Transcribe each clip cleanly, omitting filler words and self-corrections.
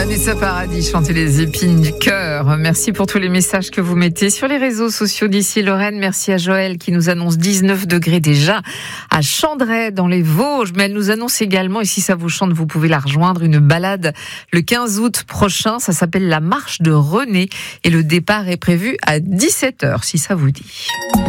Vanessa Paradis, chanter les épines du cœur. Merci pour tous les messages que vous mettez sur les réseaux sociaux d'ici Lorraine. Merci à Joël qui nous annonce 19 degrés déjà à Chandray dans les Vosges. Mais elle nous annonce également, et si ça vous chante, vous pouvez la rejoindre, une balade le 15 août prochain. Ça s'appelle la marche de René et le départ est prévu à 17h si ça vous dit.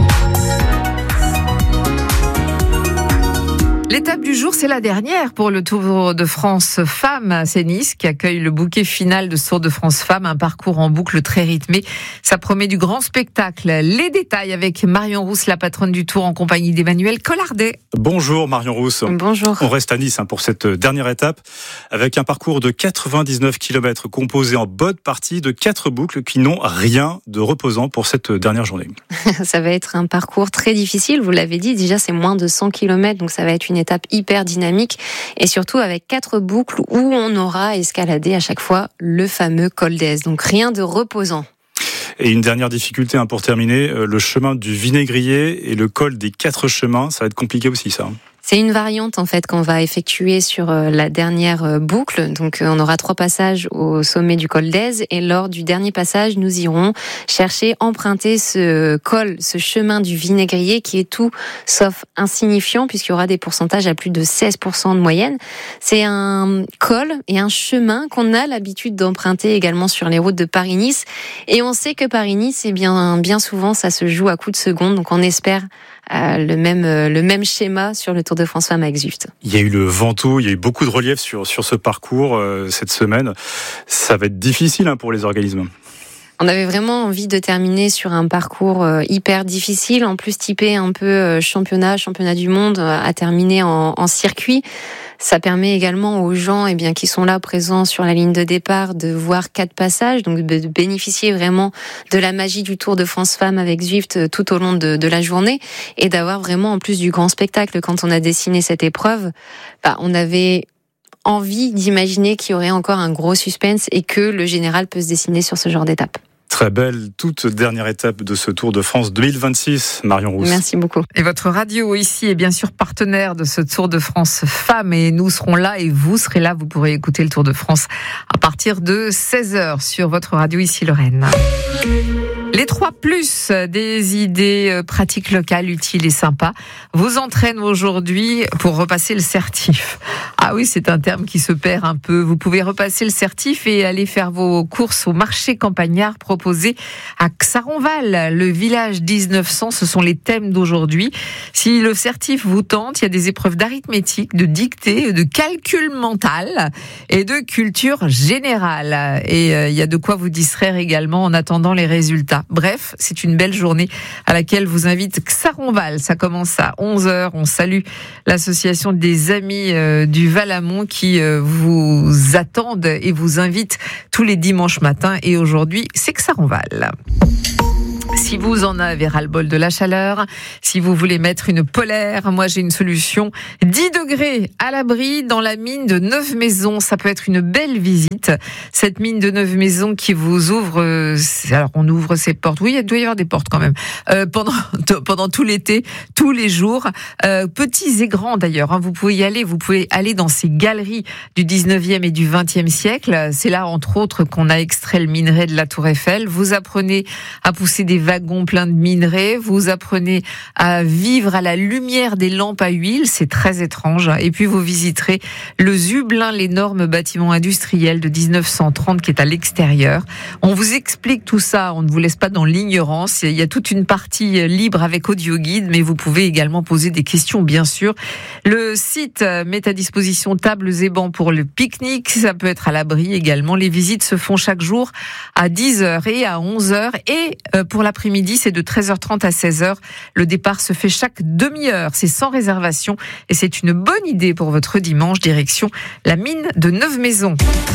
L'étape du jour, c'est la dernière pour le Tour de France Femmes. C'est Nice qui accueille le bouquet final de ce Tour de France Femmes, un parcours en boucle très rythmé. Ça promet du grand spectacle. Les détails avec Marion Rousse, la patronne du Tour, en compagnie d'Emmanuel Collardet. Bonjour Marion Rousse. Bonjour. On reste à Nice pour cette dernière étape avec un parcours de 99 km composé en bonne partie de 4 boucles qui n'ont rien de reposant pour cette dernière journée. Ça va être un parcours très difficile, vous l'avez dit, déjà c'est moins de 100 km, donc ça va être une étape hyper dynamique et surtout avec 4 boucles où on aura escaladé à chaque fois le fameux col d'Èze, donc rien de reposant. Et une dernière difficulté pour terminer, le chemin du Vinaigrier et le col des 4 chemins, ça va être compliqué aussi ça. C'est une variante en fait qu'on va effectuer sur la dernière boucle. Donc on aura 3 passages au sommet du col d'Èze et lors du dernier passage, nous irons chercher, emprunter ce col, ce chemin du Vinaigrier qui est tout sauf insignifiant puisqu'il y aura des pourcentages à plus de 16% de moyenne. C'est un col et un chemin qu'on a l'habitude d'emprunter également sur les routes de Paris-Nice et on sait que Paris-Nice, bien souvent ça se joue à coups de seconde, donc on espère le même schéma sur le Tour de France Femmes avec Zwift. Il y a eu le Ventoux, il y a eu beaucoup de relief sur ce parcours cette semaine. Ça va être difficile pour les organismes. On avait vraiment envie de terminer sur un parcours hyper difficile, en plus typé un peu championnat du monde, à terminer en circuit. Ça permet également aux gens qui sont là présents sur la ligne de départ de voir 4 passages, donc de bénéficier vraiment de la magie du Tour de France Femmes avec Zwift tout au long de la journée et d'avoir vraiment en plus du grand spectacle. Quand on a dessiné cette épreuve, on avait envie d'imaginer qu'il y aurait encore un gros suspense et que le général peut se dessiner sur ce genre d'étape. Très belle, toute dernière étape de ce Tour de France 2026, Marion Rousse. Merci beaucoup. Et votre radio ici est bien sûr partenaire de ce Tour de France Femmes et nous serons là et vous serez là. Vous pourrez écouter le Tour de France à partir de 16h sur votre radio ici Lorraine. Les 3 plus des idées pratiques locales, utiles et sympas vous entraînent aujourd'hui pour repasser le certif. Ah oui, c'est un terme qui se perd un peu. Vous pouvez repasser le certif et aller faire vos courses au marché campagnard proposé à Xaronval, le village 1900. Ce sont les thèmes d'aujourd'hui. Si le certif vous tente, il y a des épreuves d'arithmétique, de dictée, de calcul mental et de culture générale. Et il y a de quoi vous distraire également en attendant les résultats. Bref, c'est une belle journée à laquelle vous invite Xaronval. Ça commence à 11h. On salue l'association des amis du Valamont qui vous attendent et vous invitent tous les dimanches matins. Et aujourd'hui, c'est Xaronval. Si vous en avez ras-le-bol de la chaleur, si vous voulez mettre une polaire, moi j'ai une solution. 10 degrés à l'abri dans la mine de Neuve-Maisons. Ça peut être une belle visite. Cette mine de Neuve-Maisons qui vous ouvre... alors on ouvre ses portes. Oui, il doit y avoir des portes quand même. Pendant tout l'été, tous les jours. Petits et grands d'ailleurs. Vous pouvez y aller. Vous pouvez aller dans ces galeries du 19e et du 20e siècle. C'est là entre autres qu'on a extrait le minerai de la Tour Eiffel. Vous apprenez à pousser des wagons pleins de minerais, vous apprenez à vivre à la lumière des lampes à huile, c'est très étrange. Et puis vous visiterez le Zublin, l'énorme bâtiment industriel de 1930 qui est à l'extérieur. On vous explique tout ça, on ne vous laisse pas dans l'ignorance. Il y a toute une partie libre avec audio guide, mais vous pouvez également poser des questions, bien sûr. Le site met à disposition tables et bancs pour le pique-nique, ça peut être à l'abri également. Les visites se font chaque jour à 10h et à 11h et pour l'après-midi, c'est de 13h30 à 16h. Le départ se fait chaque demi-heure. C'est sans réservation et c'est une bonne idée pour votre dimanche. Direction la mine de Neuve-Maisons.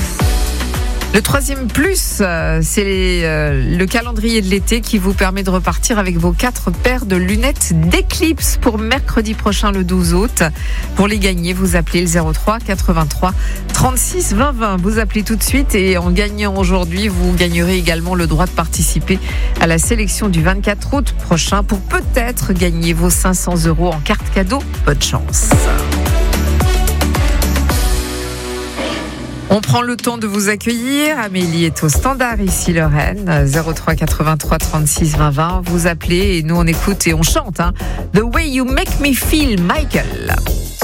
Le 3e plus, c'est le calendrier de l'été qui vous permet de repartir avec vos 4 paires de lunettes d'éclipse pour mercredi prochain, le 12 août. Pour les gagner, vous appelez le 03 83 36 20 20. Vous appelez tout de suite et en gagnant aujourd'hui, vous gagnerez également le droit de participer à la sélection du 24 août prochain pour peut-être gagner vos 500 € en carte cadeau. Bonne chance. On prend le temps de vous accueillir. Amélie est au standard ici, Lorraine. 03 83 36 20 20. Vous appelez et nous on écoute et on chante. The Way You Make Me Feel, Michael.